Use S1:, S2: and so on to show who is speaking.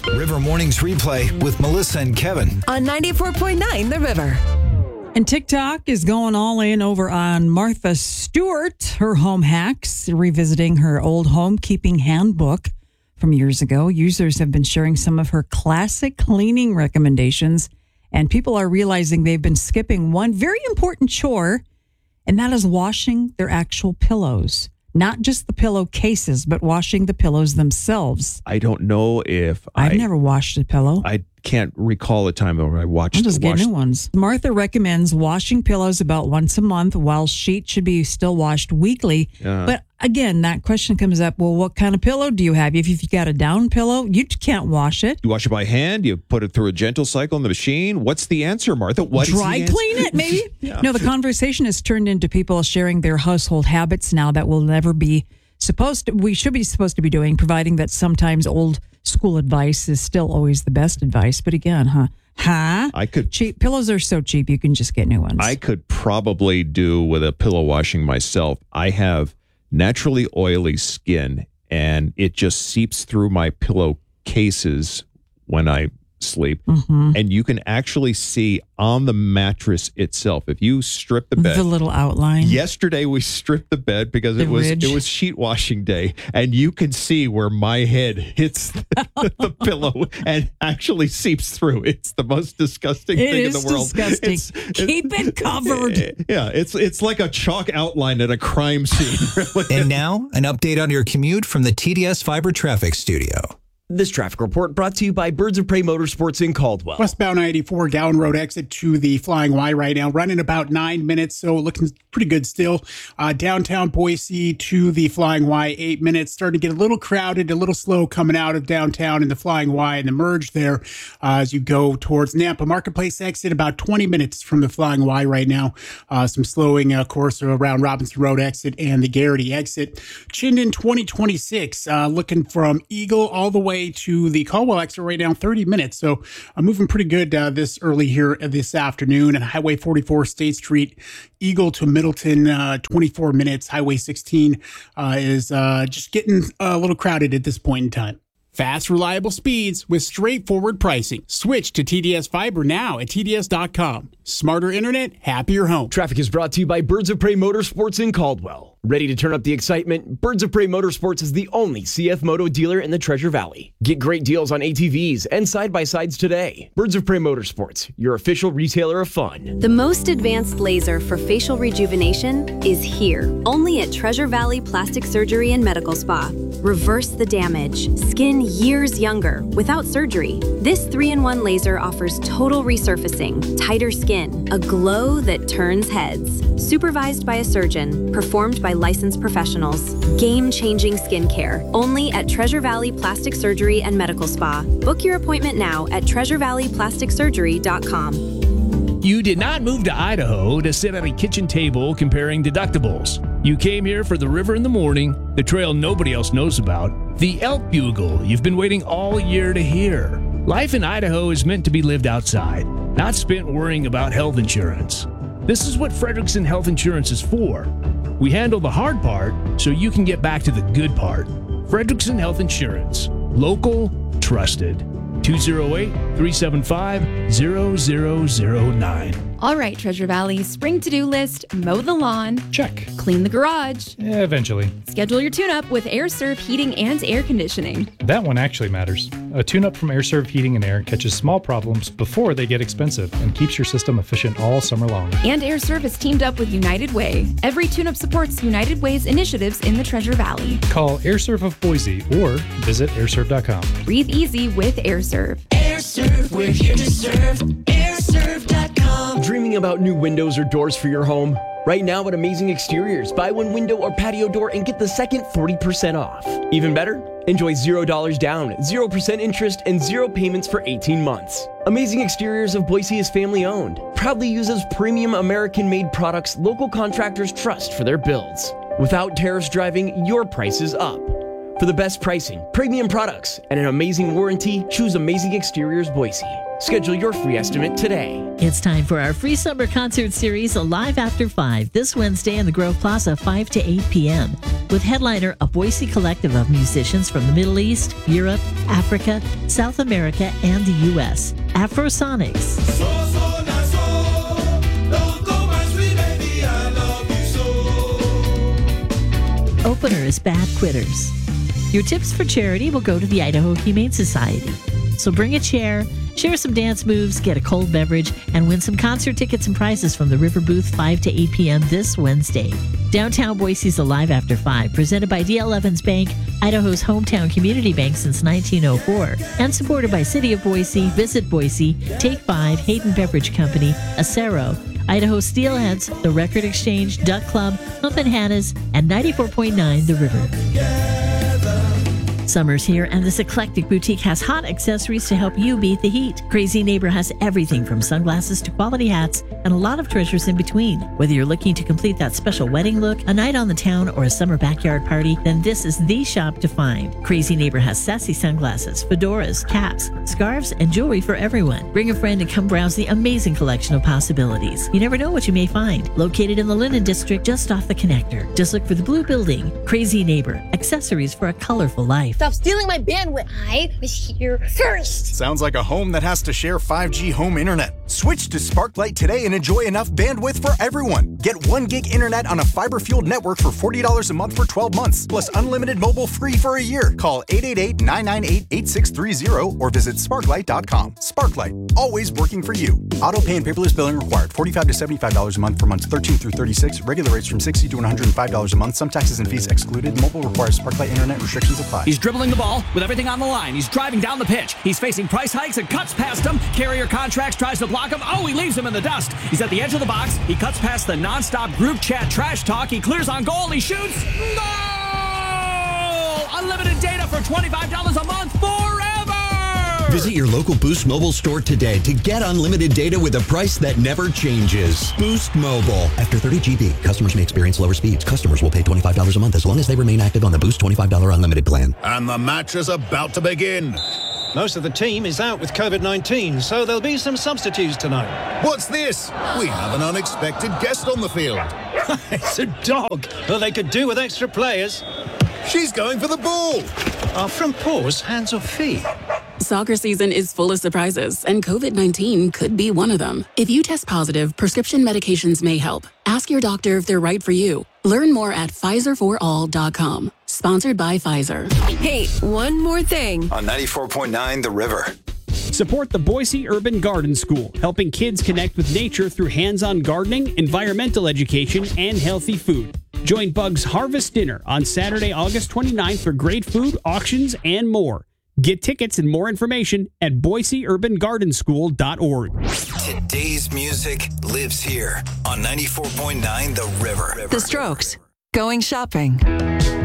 S1: River Mornings Replay with Melissa and Kevin
S2: on 94.9 The River.
S3: And TikTok is going all in over on Martha Stewart, her home hacks, revisiting her old homekeeping handbook from years ago. Users have been sharing some of her classic cleaning recommendations, and people are realizing they've been skipping one very important chore, and that is washing their actual pillows. Not just the pillow cases, but washing the pillows themselves.
S4: I don't know if
S3: I've never washed a pillow.
S4: I can't recall a time where I watched.
S3: I'll just get new ones. Martha recommends washing pillows about once a month, while sheets should be still washed weekly. But again, that question comes up, well, what kind of pillow do you have? If you got a down pillow, you can't wash it.
S4: You wash it by hand? You put it through a gentle cycle in the machine? What's the answer, Martha?
S3: Dry clean it, maybe?
S4: Yeah.
S3: No, the conversation has turned into people sharing their household habits now that will never be supposed to be doing, providing that sometimes old school advice is still always the best advice. But again, cheap pillows are so cheap you can just get new ones.
S4: I could probably do with a pillow washing myself. I have naturally oily skin, and it just seeps through my pillow cases when I sleep. Mm-hmm. And you can actually see on the mattress itself, if you strip the bed,
S3: the little outline.
S4: Yesterday we stripped the bed because it was sheet washing day, and you can see where my head hits the pillow and actually seeps through. It's the most disgusting thing in the world.
S3: Disgusting. Keep it covered.
S4: Yeah, it's like a chalk outline at a crime scene. Really.
S1: And now, an update on your commute from the TDS Fiber Traffic Studio.
S5: This traffic report brought to you by Birds of Prey Motorsports in Caldwell.
S6: Westbound 94 Gowan Road exit to the Flying Y right now, running about 9 minutes, so looking pretty good still. Downtown Boise to the Flying Y, 8 minutes. Starting to get a little crowded, a little slow coming out of downtown in the Flying Y and the merge there as you go towards Nampa Marketplace exit, about 20 minutes from the Flying Y right now. Some slowing, of course, around Robinson Road exit and the Garrity exit. Chinden 2026, looking from Eagle all the way to the Caldwell exit right now, 30 minutes. So I'm moving pretty good this early here this afternoon. And Highway 44 State Street, Eagle to Middleton, 24 minutes. Highway 16 is just getting a little crowded at this point in time. Fast, reliable speeds with straightforward pricing. Switch to TDS Fiber now at TDS.com. Smarter internet, happier home.
S5: Traffic is brought to you by Birds of Prey Motorsports in Caldwell. Ready to turn up the excitement? Birds of Prey Motorsports is the only CF Moto dealer in the Treasure Valley. Get great deals on ATVs and side-by-sides today. Birds of Prey Motorsports, your official retailer of fun.
S7: The most advanced laser for facial rejuvenation is here, only at Treasure Valley Plastic Surgery and Medical Spa. Reverse the damage. Skin years younger without surgery. This 3-in-1 laser offers total resurfacing, tighter skin, a glow that turns heads. Supervised by a surgeon, performed by licensed professionals. Game-changing skincare, only at Treasure Valley Plastic Surgery and Medical Spa. Book your appointment now at treasurevalleyplasticsurgery.com.
S8: You did not move to Idaho to sit at a kitchen table comparing deductibles. You came here for the river in the morning, the trail nobody else knows about, the elk bugle you've been waiting all year to hear. Life in Idaho is meant to be lived outside, not spent worrying about health insurance. This is what Frederickson Health Insurance is for. We handle the hard part so you can get back to the good part. Frederickson Health Insurance. Local, trusted. 208-375-0009.
S9: All right, Treasure Valley, spring to-do list, mow the lawn.
S10: Check.
S9: Clean the garage.
S10: Eventually.
S9: Schedule your tune-up with AirServe Heating and Air Conditioning.
S10: That one actually matters. A tune-up from AirServe Heating and Air catches small problems before they get expensive and keeps your system efficient all summer long.
S9: And AirServe has teamed up with United Way. Every tune-up supports United Way's initiatives in the Treasure Valley.
S10: Call AirServe of Boise or visit airserve.com.
S9: Breathe easy with AirServe.
S11: AirServe, we're here to serve. AirServe.com.
S5: Dreaming about new windows or doors for your home? Right now at Amazing Exteriors, buy one window or patio door and get the second 40% off. Even better? Enjoy $0 down, 0% interest, and 0 payments for 18 months. Amazing Exteriors of Boise is family owned. Proudly uses premium American-made products local contractors trust for their builds. Without tariffs driving your prices up. For the best pricing, premium products, and an amazing warranty, choose Amazing Exteriors Boise. Schedule your free estimate today.
S12: It's time for our free summer concert series, Alive After 5, this Wednesday in the Grove Plaza, 5 to 8 p.m. With headliner a Boise collective of musicians from the Middle East, Europe, Africa, South America, and the U.S. Afrosonics. Opener is Bad Quitters. Your tips for charity will go to the Idaho Humane Society. So bring a chair, share some dance moves, get a cold beverage, and win some concert tickets and prizes from the River Booth 5 to 8 p.m. this Wednesday. Downtown Boise's Alive After 5, presented by D.L. Evans Bank, Idaho's hometown community bank since 1904, and supported by City of Boise, Visit Boise, Take 5, Hayden Beverage Company, Acero, Idaho Steelheads, The Record Exchange, Duck Club, Hump and Hannah's, and 94.9 The River. Summer's here, and this eclectic boutique has hot accessories to help you beat the heat. Crazy Neighbor has everything from sunglasses to quality hats and a lot of treasures in between. Whether you're looking to complete that special wedding look, a night on the town, or a summer backyard party, then this is the shop to find. Crazy Neighbor has sassy sunglasses, fedoras, caps, scarves, and jewelry for everyone. Bring a friend and come browse the amazing collection of possibilities. You never know what you may find. Located in the Linden District, just off the connector. Just look for the blue building. Crazy Neighbor, accessories for a colorful life.
S13: Stop stealing my bandwidth. I was here first.
S14: Sounds like a home that has to share 5G home internet. Switch to Sparklight today and enjoy enough bandwidth for everyone. Get 1 gig internet on a fiber-fueled network for $40 a month for 12 months, plus unlimited mobile free for a year. Call 888-998-8630 or visit sparklight.com. Sparklight, always working for you. Auto pay and paperless billing required. $45 to $75 a month for months 13 through 36. Regular rates from $60 to $105 a month. Some taxes and fees excluded. Mobile requires Sparklight internet. Restrictions apply.
S15: He's dribbling the ball with everything on the line. He's driving down the pitch. He's facing price hikes and cuts past him. Carrier Contracts tries to block him. Oh, he leaves him in the dust. He's at the edge of the box. He cuts past the nonstop group chat trash talk. He clears on goal. He shoots. Goal! Unlimited data for $25 a month forever!
S16: Visit your local Boost Mobile store today to get unlimited data with a price that never changes. Boost Mobile. After 30 GB, customers may experience lower speeds. Customers will pay $25 a month as long as they remain active on the Boost $25 unlimited plan.
S17: And the match is about to begin.
S18: Most of the team is out with COVID-19, so there'll be some substitutes tonight.
S17: What's this? We have an unexpected guest on the field.
S18: It's a dog. Well, they could do with extra players.
S17: She's going for the ball.
S18: Are front paws hands or feet?
S19: Soccer season is full of surprises, and COVID-19 could be one of them. If you test positive, prescription medications may help. Ask your doctor if they're right for you. Learn more at PfizerForAll.com. Sponsored by Pfizer.
S2: Hey, one more thing.
S20: On 94.9 The River.
S21: Support the Boise Urban Garden School, helping kids connect with nature through hands-on gardening, environmental education, and healthy food. Join Bug's Harvest Dinner on Saturday, August 29th for great food, auctions, and more. Get tickets and more information at BoiseUrbanGardenSchool.org.
S20: Today's music lives here on 94.9 The River.
S2: The Strokes. Going shopping.